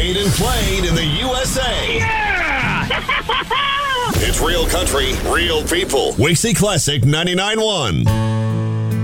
made and played in the USA. Yeah! It's real country, real people. Wixie Classic 99.1.